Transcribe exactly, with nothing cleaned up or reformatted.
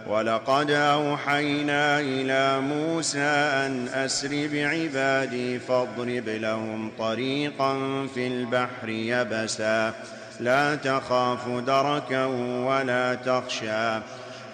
ولقد أوحينا إلى موسى أن أسر بعبادي فاضرب لهم طريقا في البحر يبسا لا تخاف دركا ولا تخشى